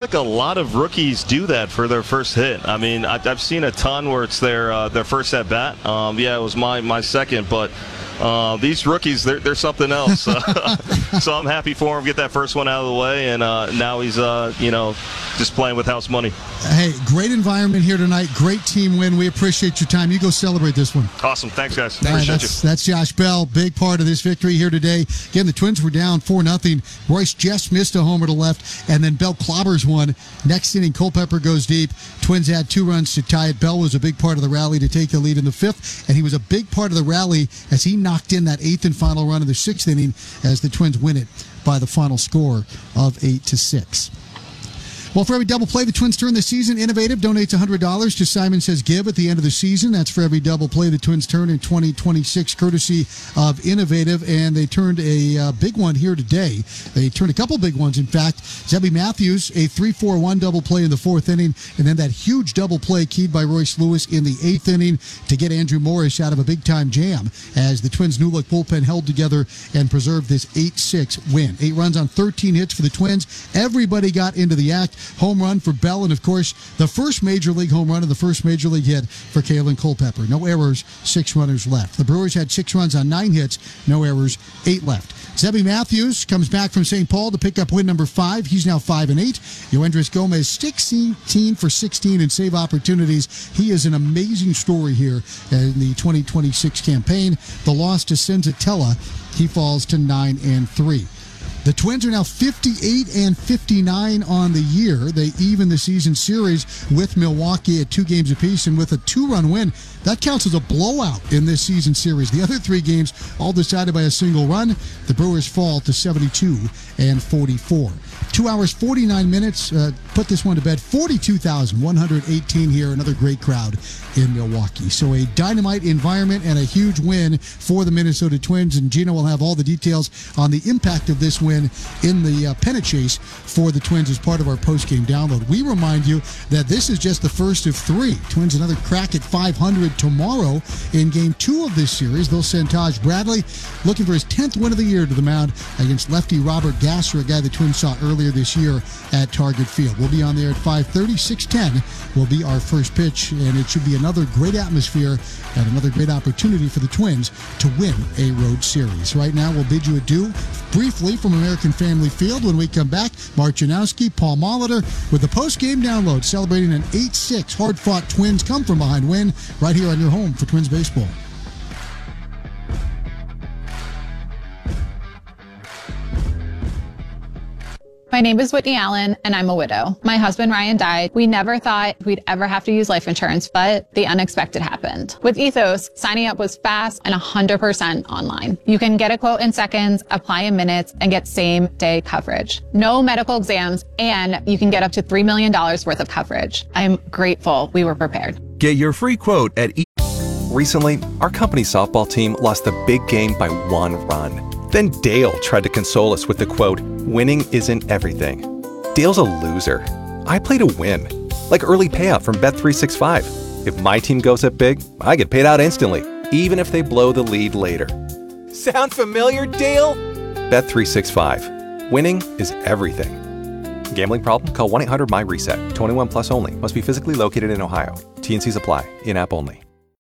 like a lot of rookies do that for their first hit. I mean, I've seen a ton where it's their first at bat. Yeah, it was my second, but these rookies, they're something else. So I'm happy for him. Get that first one out of the way, and now he's just playing with house money. Hey, great environment here tonight. Great team win. We appreciate your time. You go celebrate this one. Awesome. Thanks, guys. Appreciate you. That's Josh Bell. Big part of this victory here today. Again, the Twins were down 4-0. Royce just missed a homer to left, and then Bell clobbers one. Next inning, Culpepper goes deep. Twins had 2 runs to tie it. Bell was a big part of the rally to take the lead in the 5th, and he was a big part of the rally as he knocked in that 8th and final run of the 6th inning as the Twins win it by the final score of 8-6. Well, for every double play the Twins turn this season, Innovative donates $100 to Simon Says Give at the end of the season. That's for every double play the Twins turn in 2026, courtesy of Innovative. And they turned a big one here today. They turned a couple big ones, in fact. Zebby Matthews, a 3-4-1 double play in the 4th inning, and then that huge double play keyed by Royce Lewis in the 8th inning to get Andrew Morris out of a big-time jam as the Twins' new-look bullpen held together and preserved this 8-6 win. 8 runs on 13 hits for the Twins. Everybody got into the act. Home run for Bell, and of course, the first Major League home run and the first Major League hit for Kalen Culpepper. No errors, 6 runners left. The Brewers had 6 runs on 9 hits, no errors, 8 left. Zebby Matthews comes back from St. Paul to pick up win number 5. He's now 5-8. Yoendris Gomez, 16 for 16 in save opportunities. He is an amazing story here in the 2026 campaign. The loss to Senzatella, he falls to 9-3. The Twins are now 58-59 on the year. They even the season series with Milwaukee at 2 games apiece, and with a 2-run win, that counts as a blowout in this season series. The other 3 games all decided by a single run. The Brewers fall to 72-44. 2 hours, 49 minutes. Put this one to bed. 42,118 here. Another great crowd in Milwaukee. So a dynamite environment and a huge win for the Minnesota Twins. And Gino will have all the details on the impact of this win in the pennant chase for the Twins as part of our post-game download. We remind you that this is just the first of 3. Twins another crack at 500 tomorrow in Game 2 of this series. They'll send Taj Bradley looking for his 10th win of the year to the mound against lefty Robert Gasser, a guy the Twins saw earlier this year at Target Field. We'll be on there at 5:30. 6:10 will be our first pitch, and it should be another great atmosphere and another great opportunity for the Twins to win a road series. Right now, we'll bid you adieu briefly from American Family Field. When we come back, Mark Janowski, Paul Molitor with the post-game download celebrating an 8-6 hard-fought Twins come-from-behind win right here on your home for Twins baseball. My name is Whitney Allen, and I'm a widow. My husband, Ryan, died. We never thought we'd ever have to use life insurance, but the unexpected happened. With Ethos, signing up was fast and 100% online. You can get a quote in seconds, apply in minutes, and get same-day coverage. No medical exams, and you can get up to $3 million worth of coverage. I'm grateful we were prepared. Get your free quote at Recently, our company softball team lost the big game by 1 run. Then Dale tried to console us with the quote, "Winning isn't everything." Dale's a loser. I play to win. Like early payout from Bet365. If my team goes up big, I get paid out instantly, even if they blow the lead later. Sound familiar, Dale? Bet365. Winning is everything. Gambling problem? Call 1-800-MY-RESET. 21 plus only. Must be physically located in Ohio. T&Cs apply. In-app only.